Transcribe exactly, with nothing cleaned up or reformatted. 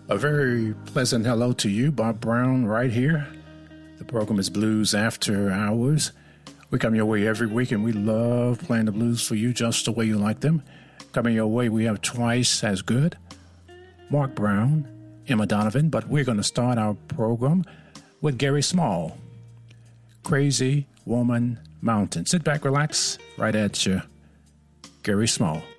A very pleasant hello to you, Bob Brown, right here. The program is Blues After Hours. We come your way every week, and we love playing the blues for you just the way you like them. Coming your way, we have Twice as Good, Mark Brown, Emma Donovan, but we're going to start our program with Gary Small, Crazy Woman Mountain. Sit back, relax, right at you, Gary Small.